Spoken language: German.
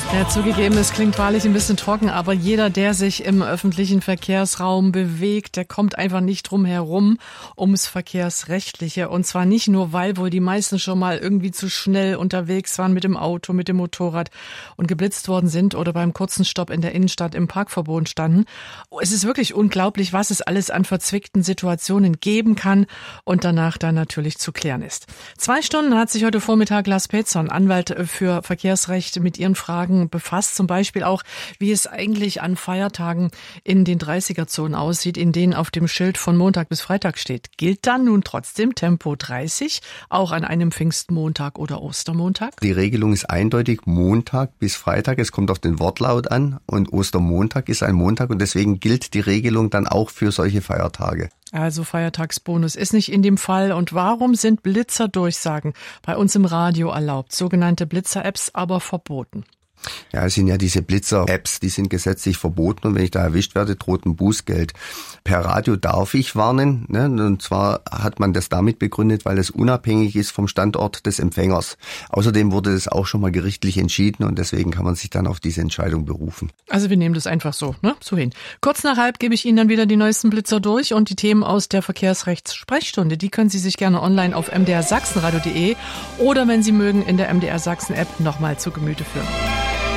Ja, zugegeben, es klingt wahrlich ein bisschen trocken, aber jeder, der sich im öffentlichen Verkehrsraum bewegt, der kommt einfach nicht drum herum ums Verkehrsrechtliche. Und zwar nicht nur, weil wohl die meisten schon mal irgendwie zu schnell unterwegs waren mit dem Auto, mit dem Motorrad und geblitzt worden sind oder beim kurzen Stopp in der Innenstadt im Parkverbot standen. Es ist wirklich unglaublich, was es alles an verzwickten Situationen geben kann und danach dann natürlich zu klären ist. 2 Stunden hat sich heute Vormittag Lars Petzon, Anwalt für Verkehrsrecht, mit Ihren Fragen befasst. Zum Beispiel auch, wie es eigentlich an Feiertagen in den 30er-Zonen aussieht, in denen auf dem Schild von Montag bis Freitag steht. Gilt dann nun trotzdem Tempo 30, auch an einem Pfingstmontag oder Ostermontag? Die Regelung ist eindeutig Montag bis Freitag. Es kommt auf den Wortlaut an und Ostermontag ist ein Montag und deswegen gilt die Regelung dann auch für solche Feiertage. Also Feiertagsbonus ist nicht in dem Fall. Und warum sind Blitzerdurchsagen bei uns im Radio erlaubt, sogenannte Blitzer-Apps aber verboten? Ja, es sind ja diese Blitzer-Apps, die sind gesetzlich verboten und wenn ich da erwischt werde, droht ein Bußgeld. Per Radio darf ich warnen, ne? Und zwar hat man das damit begründet, weil es unabhängig ist vom Standort des Empfängers. Außerdem wurde das auch schon mal gerichtlich entschieden und deswegen kann man sich dann auf diese Entscheidung berufen. Also wir nehmen das einfach so hin. Kurz nach 12 gebe ich Ihnen dann wieder die neuesten Blitzer durch und die Themen aus der Verkehrsrechts-Sprechstunde, die können Sie sich gerne online auf mdrsachsenradio.de oder wenn Sie mögen in der MDR Sachsen App nochmal zu Gemüte führen.